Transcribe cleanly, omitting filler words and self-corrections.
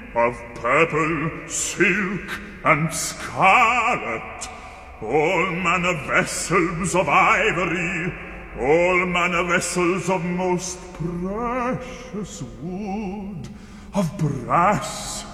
of purple, silk, and scarlet, all manner vessels of ivory, all manner vessels of most precious wood, of brass,